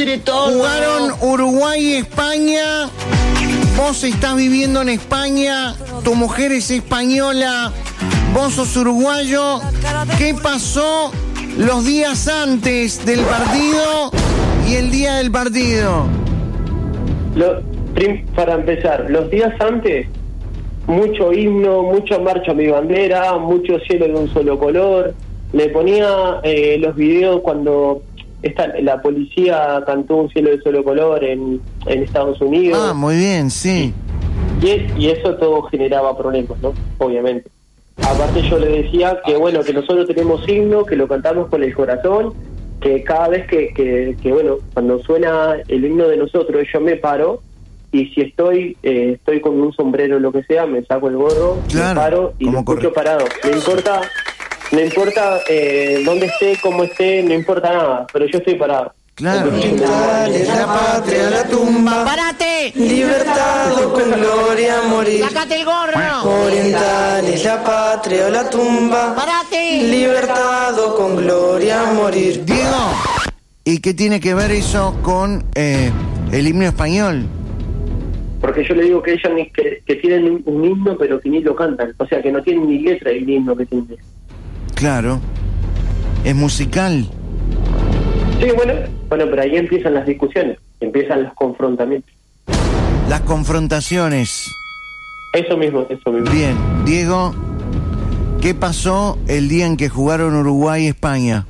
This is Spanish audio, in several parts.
quiere todo. Jugaron Uruguay y España. Vos estás viviendo en España. Tu mujer es española. Vos sos uruguayo. ¿Qué pasó los días antes del partido y el día del partido? Para empezar, los días antes, mucho himno, mucha marcha a mi bandera, mucho cielo de un solo color. Le ponía los videos cuando la policía cantó un cielo de solo color en Estados Unidos. Ah, muy bien, sí. Y eso todo generaba problemas, ¿no? Obviamente. Aparte yo le decía que bueno, que nosotros tenemos himno, que lo cantamos con el corazón, que cada vez que bueno, cuando suena el himno de nosotros, yo me paro, y si estoy con un sombrero o lo que sea, me saco el gorro, claro, me paro y lo escucho parado. No importa dónde esté, cómo esté, no importa nada, pero yo estoy parado. Claro. Dale la patria a la tumba. ¡Párate! Libertado con gloria a morir. ¡Sácate el gorro! Orientales la patria a la tumba. ¡Párate! Libertado con gloria a morir. Diego, ¿y qué tiene que ver eso con el himno español? Porque yo le digo que ellos que tienen un himno, pero que ni lo cantan. O sea, que no tienen ni letra el himno que tienen. Claro. Es musical. Sí, bueno, pero ahí empiezan las discusiones, empiezan los confrontamientos. Las confrontaciones. Eso mismo. Bien, Diego, ¿qué pasó el día en que jugaron Uruguay y España?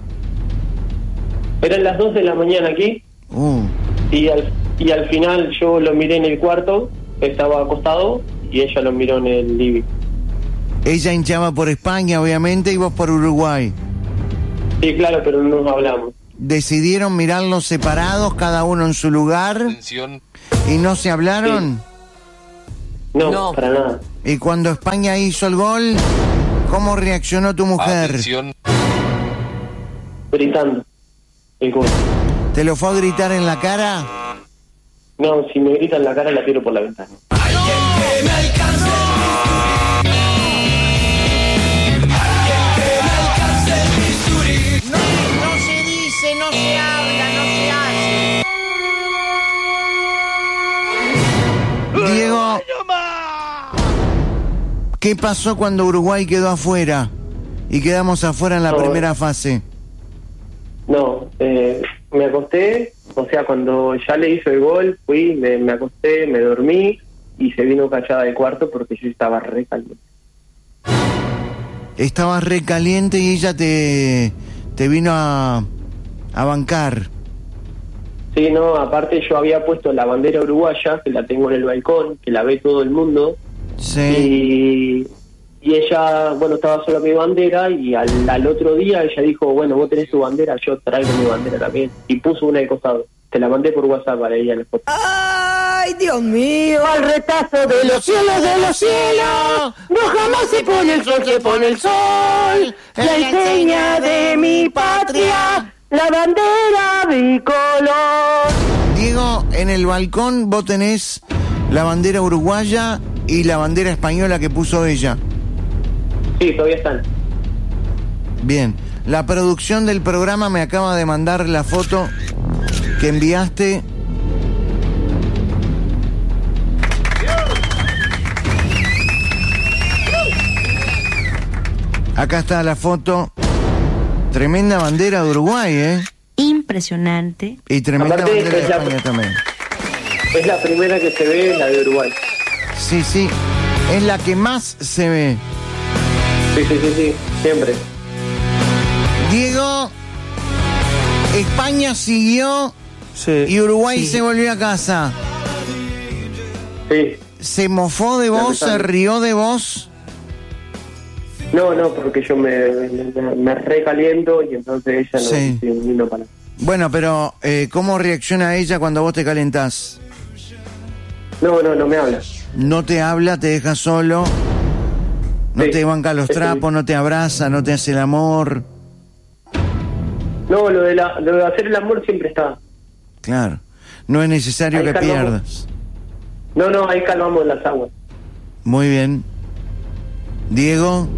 Eran las 2 de la mañana aquí, y al final yo lo miré en el cuarto, estaba acostado, y ella lo miró en el living. Ella hinchaba por España, obviamente, y vos por Uruguay. Sí, claro, pero no nos hablamos. ¿Decidieron mirarlos separados, cada uno en su lugar? Atención. ¿Y no se hablaron? Sí. No, para nada. ¿Y cuando España hizo el gol, cómo reaccionó tu mujer? Atención. Gritando el gol. ¿Te lo fue a gritar en la cara? No, si me grita en la cara la tiro por la ventana. No se dice, no se habla, no se hace. Diego, ¿qué pasó cuando Uruguay quedó afuera? Y quedamos afuera en la primera fase. No, me acosté, o sea, cuando ya le hizo el gol, fui, me acosté, me dormí, y se vino callada del cuarto porque yo estaba re caliente. Estabas re caliente y ella te vino a bancar. Sí, no, aparte yo había puesto la bandera uruguaya, que la tengo en el balcón, que la ve todo el mundo. Sí. Y ella, bueno, estaba sola mi bandera, y al otro día ella dijo, bueno, vos tenés tu bandera, yo traigo mi bandera también. Y puso una de costado. Te la mandé por WhatsApp para ella en la foto. Ay, Dios mío. Al retazo de los cielos, no jamás se pone el sol, se pone el sol. La enseña de mi patria, la bandera bicolor. Diego, en el balcón vos tenés la bandera uruguaya y la bandera española que puso ella. Sí, todavía están. Bien, la producción del programa me acaba de mandar la foto que enviaste. Acá está la foto. Tremenda bandera de Uruguay, ¿eh? Impresionante. Y tremenda Aparte, bandera de es la- España también. Es la primera que se ve, la de Uruguay. Sí, sí. Es la que más se ve. Sí, siempre. Diego, España siguió y Uruguay se volvió a casa. Sí. ¿Se mofó de vos? ¿Se rió de vos? No, porque yo me recaliento, y entonces ella no Sí. vino para. Bueno, pero ¿cómo reacciona ella cuando vos te calentás? No me habla. No te habla, te deja solo, no Sí, te banca los eso trapos, no te abraza, no te hace el amor. No, lo de hacer el amor siempre está. Claro, no es necesario Ahí que calmamos. pierdas. No, ahí calmamos las aguas. Muy bien. Diego,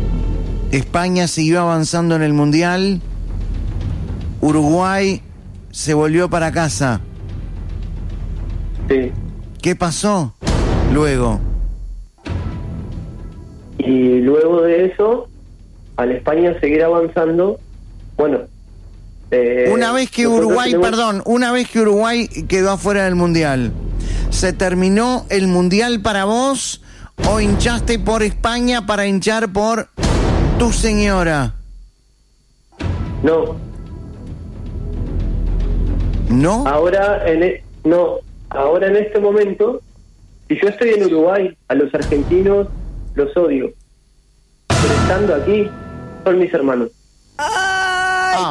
España siguió avanzando en el Mundial. Uruguay se volvió para casa. Sí. ¿Qué pasó luego? Y luego de eso, al España seguir avanzando, bueno... una vez que una vez que Uruguay quedó afuera del Mundial, ¿se terminó el Mundial para vos o hinchaste por España para hinchar por tu señora? No. ¿No? Ahora en este momento, si yo estoy en Uruguay, a los argentinos los odio. Pero estando aquí, son mis hermanos.